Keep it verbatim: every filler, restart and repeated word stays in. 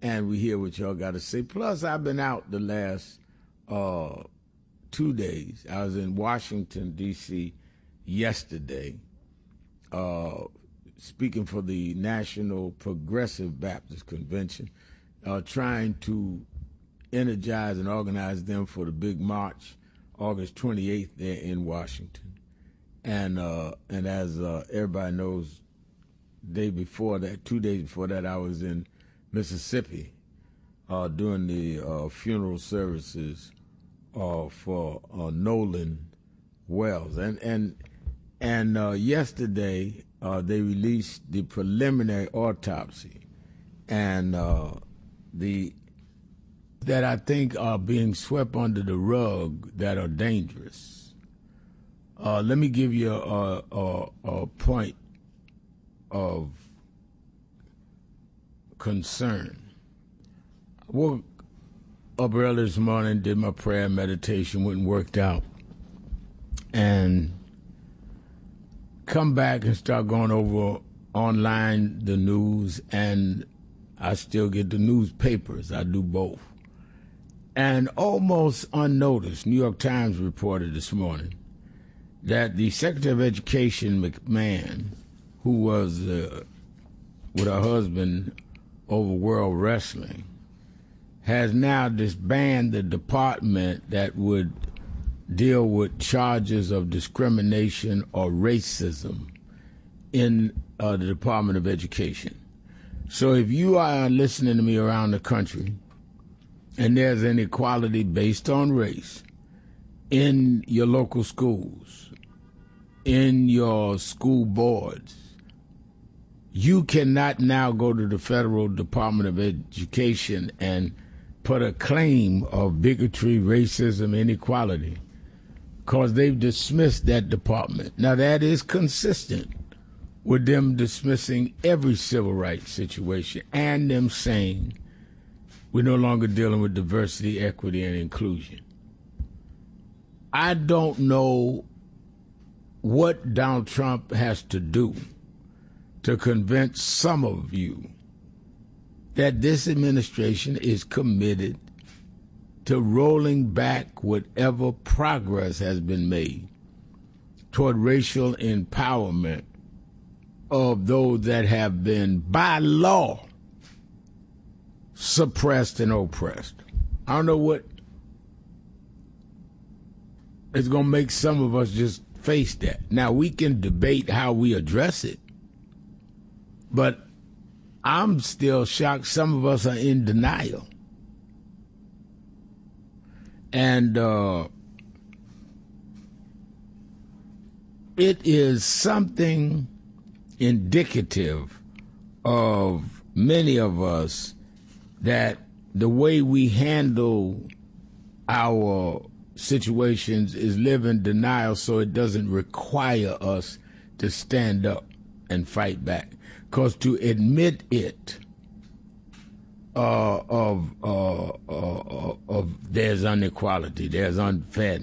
and we hear what y'all got to say. Plus, I've been out the last uh, two days. I was in Washington, D C yesterday, uh, speaking for the National Progressive Baptist Convention, uh, trying to energize and organize them for the big march, August twenty-eighth, there in Washington. And uh, and as uh, everybody knows, day before that, two days before that, I was in Mississippi uh, doing the uh, funeral services uh, for uh, Nolan Wells. And and and uh, yesterday uh, they released the preliminary autopsy, and uh, the that I think are being swept under the rug that are dangerous. Uh, let me give you a, a, a point of concern. I woke up early this morning, did my prayer meditation, went and worked out, and come back and start going over online the news, and I still get the newspapers. I do both. And almost unnoticed, New York Times reported this morning that the Secretary of Education, McMahon, who was uh, with her husband over World Wrestling, has now disbanded the department that would deal with charges of discrimination or racism in uh, the Department of Education. So if you are listening to me around the country and there's inequality based on race in your local schools, in your school boards, you cannot now go to the Federal Department of Education and put a claim of bigotry, racism, inequality, because they've dismissed that department. Now, that is consistent with them dismissing every civil rights situation and them saying we're no longer dealing with diversity, equity, and inclusion. I don't know what Donald Trump has to do to convince some of you that this administration is committed to rolling back whatever progress has been made toward racial empowerment of those that have been, by law, suppressed and oppressed. I don't know what is going to make some of us just face that. Now, we can debate how we address it, but I'm still shocked some of us are in denial. And uh, it is something indicative of many of us that the way we handle our situations is live in denial, so it doesn't require us to stand up and fight back. Because to admit it, uh, of, uh, uh, of there's inequality, there's unfairness,